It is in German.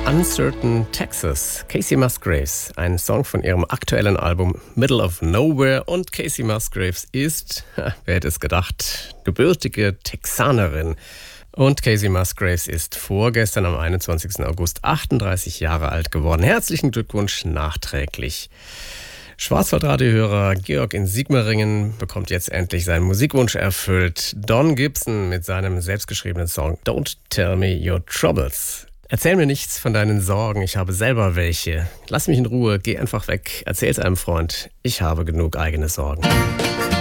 Uncertain Texas, Kacey Musgraves, ein Song von ihrem aktuellen Album Middle of Nowhere. Und Kacey Musgraves ist, wer hätte es gedacht, gebürtige Texanerin. Und Kacey Musgraves ist vorgestern am 21. August 38 Jahre alt geworden. Herzlichen Glückwunsch nachträglich. Schwarzwaldradio-Hörer Georg in Sigmaringen bekommt jetzt endlich seinen Musikwunsch erfüllt. Don Gibson mit seinem selbstgeschriebenen Song Don't Tell Me Your Troubles. Erzähl mir nichts von deinen Sorgen, ich habe selber welche. Lass mich in Ruhe, geh einfach weg, erzähl's einem Freund, ich habe genug eigene Sorgen.